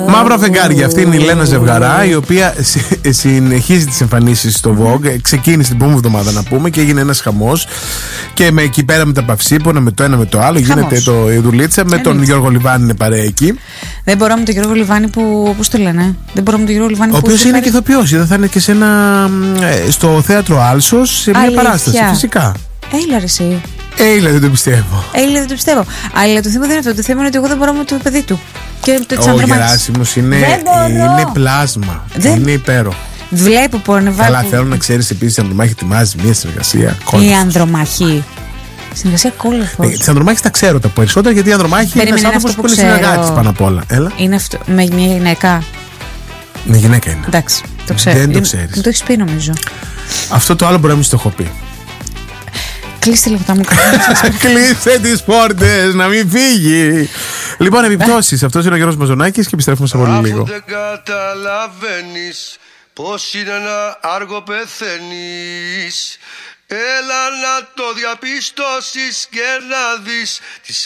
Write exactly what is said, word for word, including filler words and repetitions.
Μαύρα φεγγάρια. Αυτή είναι η Λένα Ζευγαρά, η οποία συνεχίζει τις εμφανίσεις στο Vogue. Ξεκίνησε την προηγούμενη εβδομάδα, να πούμε, και έγινε ένας χαμός. Και με, εκεί πέρα με τα παυσίπονα, με το ένα με το άλλο, χαμός. Γίνεται το, η δουλίτσα. Με τον Γιώργο Λιβάνη είναι παρέα εκεί. Δεν μπορώ με τον Γιώργο Λιβάνη που. Πώς το λένε? Δεν μπορώ με τον Γιώργο Λιβάνη, ο οποίος είναι και ηθοποιός. Θα είναι και σε ένα, στο θέατρο Άλσος, σε μια αλήθεια παράσταση. Φυσικά. Έλα, ρε εσύ. Έιλα, δεν το πιστεύω. Έιλα, δεν το πιστεύω. Αλλά το θέμα δεν είναι αυτό. Το θέμα είναι ότι εγώ δεν μπορώ με το παιδί του. Και το ο Γεράσιμος είναι, είναι πλάσμα. Δεν... Είναι υπέροχο. Βλέπω που ανεβάζει. Καλά, θέλω να ξέρεις επίσης, η Ανδρομάχη ετοιμάζει μια συνεργασία. Η Ανδρομάχη. Συνεργασία κόλεφος. Ε, τη Ανδρομάχη τα ξέρω τα περισσότερα, γιατί η Ανδρομάχη είναι ένας άνθρωπος που, που είναι συνεργάτης πάνω απ' όλα. Έλα. Είναι αυτό. Με μια γυναίκα. Με γυναίκα είναι. Εντάξει, το ξέρω. Δεν το ξέρεις. Μου το έχεις πει, νομίζω. Αυτό το άλλο μπορεί να μην το έχω πει. Κλείστε λεπτά μου. Κλείστε τις πόρτες, να μην φύγει. Λοιπόν, επιπτώσεις. Αυτός είναι ο Γιώργος Μαζονάκης και επιστρέφουμε σε πολύ λίγο. Δεν καταλαβαίνεις πως είναι να άργο πεθαίνεις. Έλα να το διαπιστώσεις και να δεις τις